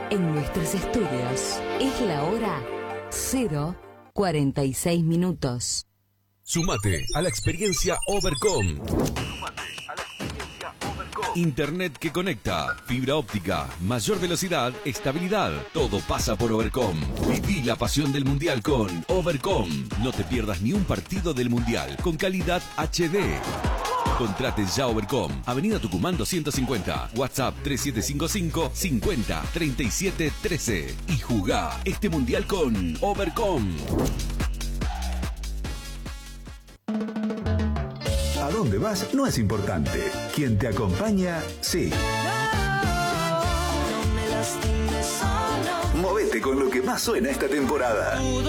En nuestros estudios es la hora 0:46. Sumate a la experiencia Overcom. Internet que conecta, fibra óptica, mayor velocidad, estabilidad. Todo pasa por Overcom. Viví la pasión del Mundial con Overcom. No te pierdas ni un partido del Mundial con calidad HD. Contrate ya Overcom. Avenida Tucumán 250. WhatsApp 3755 50 37 13. Y jugá este Mundial con Overcom. A dónde vas no es importante. Quien te acompaña, sí. Movete con lo que más suena esta temporada.